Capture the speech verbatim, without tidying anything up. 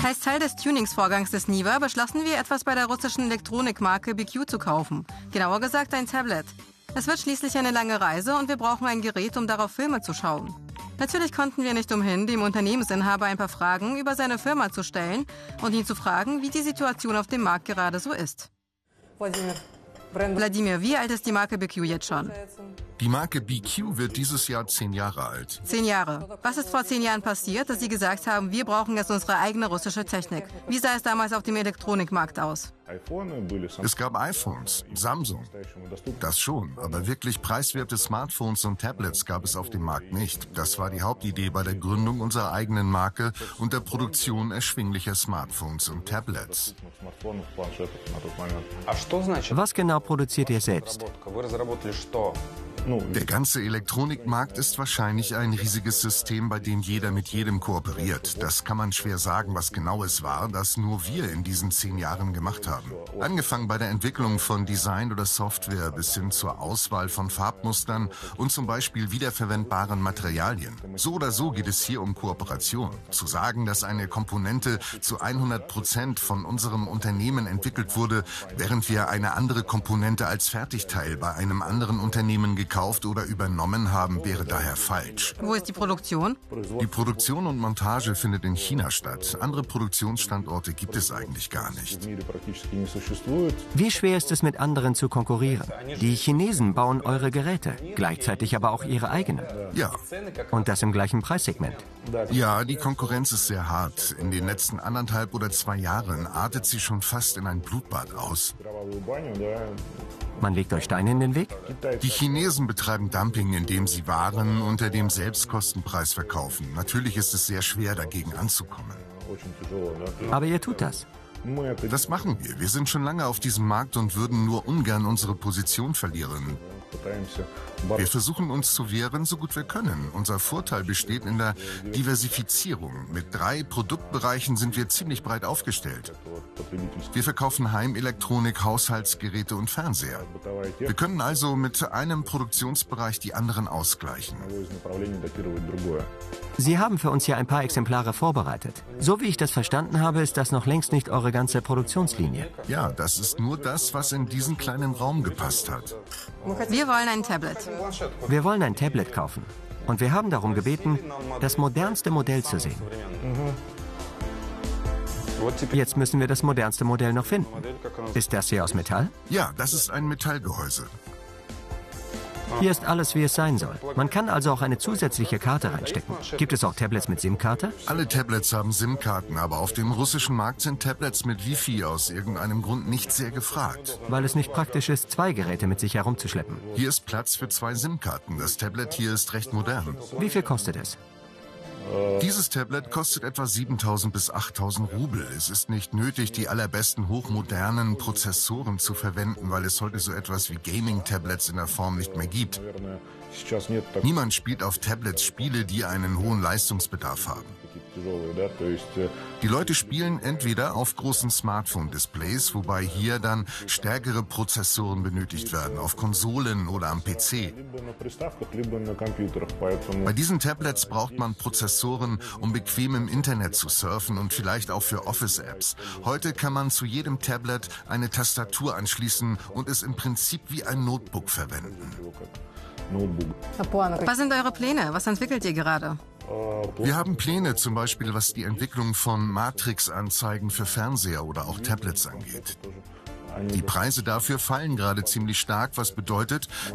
Als Teil des Tuningsvorgangs des Niva beschlossen wir, etwas bei der russischen Elektronikmarke B Q zu kaufen. Genauer gesagt ein Tablet. Es wird schließlich eine lange Reise und wir brauchen ein Gerät, um darauf Filme zu schauen. Natürlich konnten wir nicht umhin, dem Unternehmensinhaber ein paar Fragen über seine Firma zu stellen und ihn zu fragen, wie die Situation auf dem Markt gerade so ist. Wladimir, wie alt ist die Marke B Q jetzt schon? Die Marke B Q wird dieses Jahr zehn Jahre alt. Zehn Jahre. Was ist vor zehn Jahren passiert, dass Sie gesagt haben, wir brauchen jetzt unsere eigene russische Technik? Wie sah es damals auf dem Elektronikmarkt aus? Es gab iPhones, Samsung. Das schon, aber wirklich preiswerte Smartphones und Tablets gab es auf dem Markt nicht. Das war die Hauptidee bei der Gründung unserer eigenen Marke und der Produktion erschwinglicher Smartphones und Tablets. Was genau produziert ihr selbst? Der ganze Elektronikmarkt ist wahrscheinlich ein riesiges System, bei dem jeder mit jedem kooperiert. Das kann man schwer sagen, was genau es war, das nur wir in diesen zehn Jahren gemacht haben. Angefangen bei der Entwicklung von Design oder Software bis hin zur Auswahl von Farbmustern und zum Beispiel wiederverwendbaren Materialien. So oder so geht es hier um Kooperation. Zu sagen, dass eine Komponente zu hundert Prozent von unserem Unternehmen entwickelt wurde, während wir eine andere Komponente als Fertigteil bei einem anderen Unternehmen gekauft oder übernommen haben, wäre daher falsch. Wo ist die Produktion? Die Produktion und Montage findet in China statt. Andere Produktionsstandorte gibt es eigentlich gar nicht. Wie schwer ist es, mit anderen zu konkurrieren? Die Chinesen bauen eure Geräte, gleichzeitig aber auch ihre eigenen. Ja. Und das im gleichen Preissegment. Ja, die Konkurrenz ist sehr hart. In den letzten anderthalb oder zwei Jahren artet sie schon fast in ein Blutbad aus. Man legt euch Steine in den Weg? Die Chinesen betreiben Dumping, indem sie Waren unter dem Selbstkostenpreis verkaufen. Natürlich ist es sehr schwer, dagegen anzukommen. Aber ihr tut das. Das machen wir. Wir sind schon lange auf diesem Markt und würden nur ungern unsere Position verlieren. Wir versuchen uns zu wehren, so gut wir können. Unser Vorteil besteht in der Diversifizierung. Mit drei Produktbereichen sind wir ziemlich breit aufgestellt. Wir verkaufen Heimelektronik, Haushaltsgeräte und Fernseher. Wir können also mit einem Produktionsbereich die anderen ausgleichen. Sie haben für uns hier ein paar Exemplare vorbereitet. So wie ich das verstanden habe, ist das noch längst nicht eure ganze Produktionslinie. Ja, das ist nur das, was in diesen kleinen Raum gepasst hat. Wir wollen ein Tablet. Wir wollen ein Tablet kaufen. Und wir haben darum gebeten, das modernste Modell zu sehen. Jetzt müssen wir das modernste Modell noch finden. Ist das hier aus Metall? Ja, das ist ein Metallgehäuse. Hier ist alles, wie es sein soll. Man kann also auch eine zusätzliche Karte reinstecken. Gibt es auch Tablets mit SIM-Karte? Alle Tablets haben SIM-Karten, aber auf dem russischen Markt sind Tablets mit Wi-Fi aus irgendeinem Grund nicht sehr gefragt. Weil es nicht praktisch ist, zwei Geräte mit sich herumzuschleppen. Hier ist Platz für zwei SIM-Karten. Das Tablet hier ist recht modern. Wie viel kostet es? Dieses Tablet kostet etwa siebentausend bis achttausend Rubel. Es ist nicht nötig, die allerbesten hochmodernen Prozessoren zu verwenden, weil es heute so etwas wie Gaming-Tablets in der Form nicht mehr gibt. Niemand spielt auf Tablets Spiele, die einen hohen Leistungsbedarf haben. Die Leute spielen entweder auf großen Smartphone-Displays, wobei hier dann stärkere Prozessoren benötigt werden, auf Konsolen oder am P C. Bei diesen Tablets braucht man Prozessoren, um bequem im Internet zu surfen und vielleicht auch für Office-Apps. Heute kann man zu jedem Tablet eine Tastatur anschließen und es im Prinzip wie ein Notebook verwenden. Was sind eure Pläne? Was entwickelt ihr gerade? Wir haben Pläne, zum Beispiel was die Entwicklung von Matrix-Anzeigen für Fernseher oder auch Tablets angeht. Die Preise dafür fallen gerade ziemlich stark, was bedeutet,